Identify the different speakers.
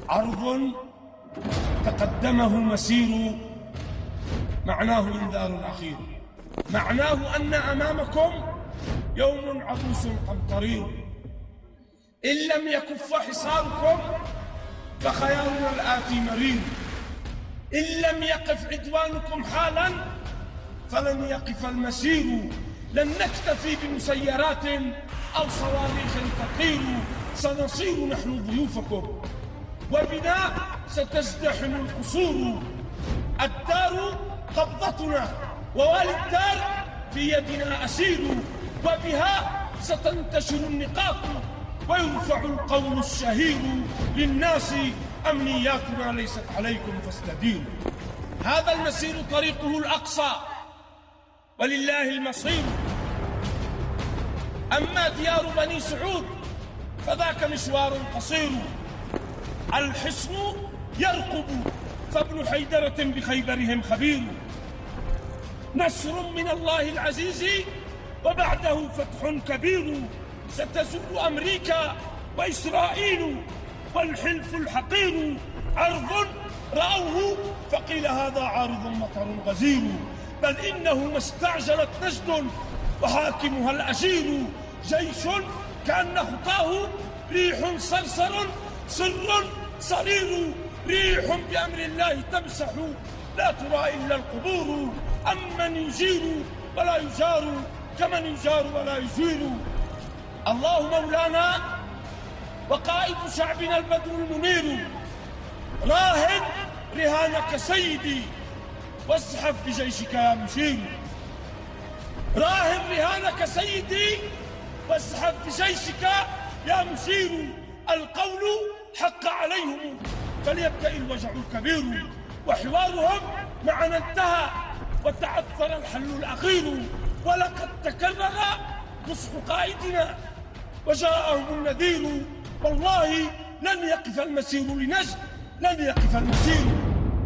Speaker 1: عرض تقدمه مسير معناه إنذار أخير، معناه أن أمامكم يوم عبوس قمطرير، إن لم يكف حصاركم فخيارنا الآتي مرير، إن لم يقف عدوانكم حالا فلن يقف المسير، لن نكتفي بمسيرات أو صواريخ تطير، سنصير نحن ضيوفكم وبنا ستزدحم القصور، الدار قبضتنا ووالي الدار في يدنا أسير، وبها ستنتشر النقاط ويرفع القول الشهير للناس أمنياتنا ليست عليكم فاستديروا. هذا المسير طريقه الأقصى ولله المصير، أما ديار بني سعود فذاك مشوار قصير، الحصن يرقب فابن حيدرة بخيبرهم خبير، نصر من الله العزيز وبعده فتح كبير، ستزول أمريكا وإسرائيل والحلف الحقير، عرض رأوه فقيل هذا عارض مطر غزير، بل إنه ما استعجلت نجد وحاكمها الأشير، جيش كأن خطاه ريح صرصر سر صرير، ريح بأمر الله تمسح لا ترى إلا القبور، أمن يجير ولا يجار كمن يجار ولا يجير. الله مولانا وقائد شعبنا البدر المنير، راهن رهانك سيدي وازحف بجيشك يا مشير، راهن رهانك سيدي وازحف بجيشك يا مشير، القول حق عليهم فليبدأ الوجع الكبير، وحوارهم معنا انتهى وتعثر الحل الأخير، ولقد تكرر نصح قائدنا وجاءهم النذير، والله لن يقف المسير لنجد، لن يقف المسير.